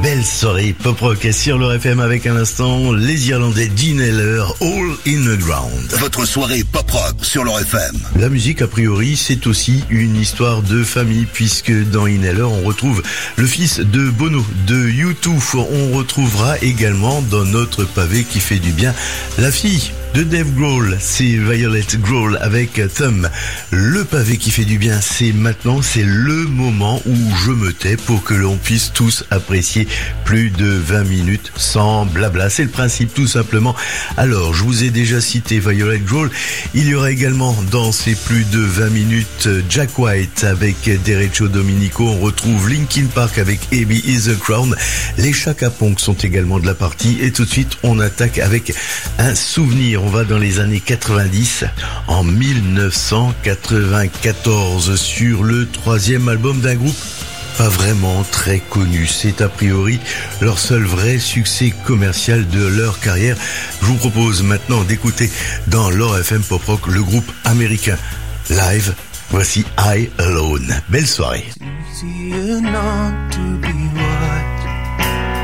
Belle soirée pop rock sur le FM avec un instant les Irlandais d'Inhaler, All in the Ground. Votre soirée pop rock sur le FM. La musique a priori c'est aussi une histoire de famille puisque dans Inhaler on retrouve le fils de Bono de U2. On retrouvera également dans notre pavé qui fait du bien la fille de Dave Grohl, c'est Violet Grohl avec Thumb. Le pavé qui fait du bien, c'est maintenant, c'est le moment où je me tais pour que l'on puisse tous apprécier plus de 20 minutes sans blabla. C'est le principe tout simplement. Alors, je vous ai déjà cité Violet Grohl. Il y aura également dans ces plus de 20 minutes Jack White avec Derecho Dominico. On retrouve Linkin Park avec Heavy is the Crown. Les Chaka Ponk sont également de la partie. Et tout de suite, on attaque avec un souvenir. On va dans les années 90, en 1994, sur le 3e album d'un groupe pas vraiment très connu. C'est a priori leur seul vrai succès commercial de leur carrière. Je vous propose maintenant d'écouter dans leur FM Pop Rock le groupe américain Live. Voici I Alone. Belle soirée. It's easier not to be